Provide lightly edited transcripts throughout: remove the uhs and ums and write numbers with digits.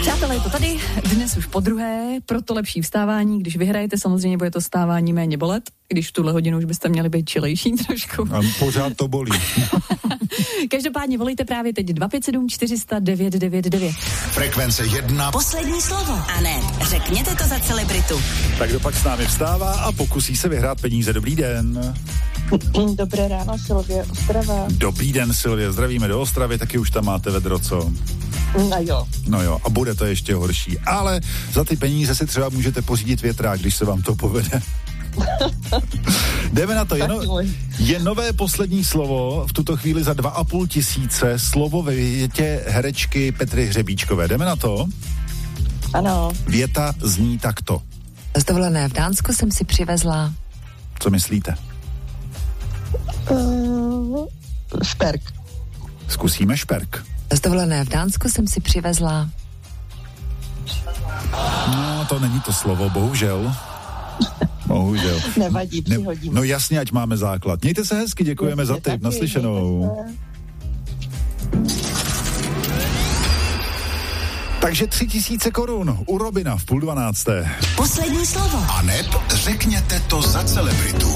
Přátelé, je to tady, dnes už podruhé, proto lepší vstávání, když vyhrajete, samozřejmě bude to vstávání méně bolet, když v tuhle hodinu už byste měli být čilejší trošku. A pořád to bolí. Každopádně volejte právě teď 257 400 999. Frekvence 1. Poslední slovo. A ne, řekněte to za celebritu. Tak kdo pak s námi vstává a pokusí se vyhrát peníze. Dobrý den. Dobré ráno, Silvie, Ostrava. Dobrý den, Silvie, zdravíme do Ostravy, taky už tam máte vedro, co? No jo, a bude to ještě horší. Ale za ty peníze si třeba můžete pořídit větrák, když se vám to povede. Jdeme na to. Je nové poslední slovo v tuto chvíli za 2,5 tisíce. Slovo ve větě herečky Petry Hřebíčkové. Jdeme na to? Ano. Věta zní takto. Z dovolené v Dánsku jsem si přivezla... Co myslíte? Šperk. Zkusíme šperk. Z dovolené v Dánsku jsem si přivezla... No, to není to slovo, bohužel. Bohužel. Nevadí, přihodím. No jasně, ať máme základ. Mějte se hezky, děkujeme za tip. Naslyšenou. Takže 3000 korun u Robina v 11:30. Poslední slovo. A neb řekněte to za celebritu.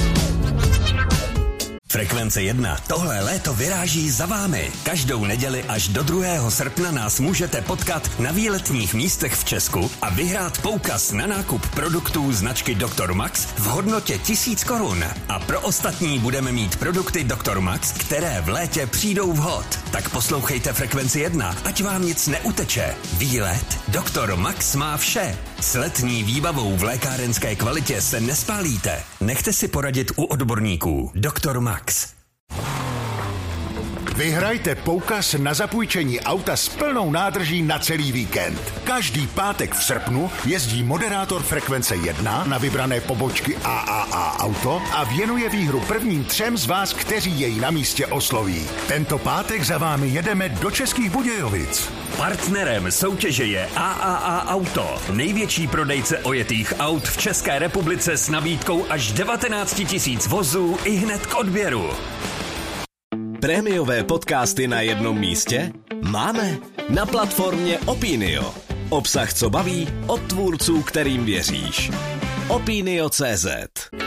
Frekvence 1. Tohle léto vyráží za vámi. Každou neděli až do 2. srpna nás můžete potkat na výletních místech v Česku a vyhrát poukaz na nákup produktů značky Dr. Max v hodnotě 1000 korun. A pro ostatní budeme mít produkty Dr. Max, které v létě přijdou vhod. Tak poslouchejte Frekvenci 1, ať vám nic neuteče. Výlet Dr. Max má vše. S letní výbavou v lékárenské kvalitě se nespálíte. Nechte si poradit u odborníků. Dr. Max. Vyhrajte poukaz na zapůjčení auta s plnou nádrží na celý víkend. Každý pátek v srpnu jezdí moderátor Frekvence 1 na vybrané pobočky AAA Auto a věnuje výhru prvním 3 z vás, kteří jej na místě osloví. Tento pátek za vámi jedeme do Českých Budějovic. Partnerem soutěže je AAA Auto, největší prodejce ojetých aut v České republice s nabídkou až 19 000 vozů i hned k odběru. Prémiové podcasty na jednom místě? Máme na platformě Opinio. Obsah, co baví, od tvůrců, kterým věříš. Opinio.cz